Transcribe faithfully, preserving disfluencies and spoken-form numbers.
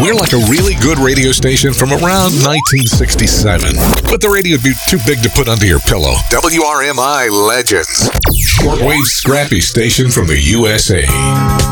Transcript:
We're like a really good radio station from around nineteen sixty-seven. But the radio would be too big to put under your pillow. W R M I Legends. Shortwave scrappy station from the U S A.